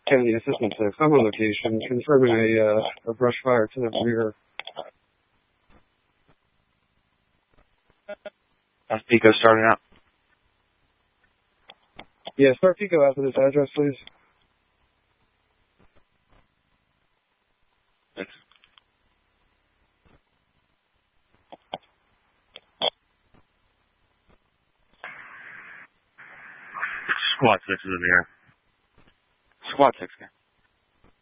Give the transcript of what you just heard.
County Assistant 6. I'm on location, confirming a brush fire to the rear. That's Pico starting out. Yeah, start Pico out to this address, please. Thanks. Squad 6 is in the air. Squad 6, guy.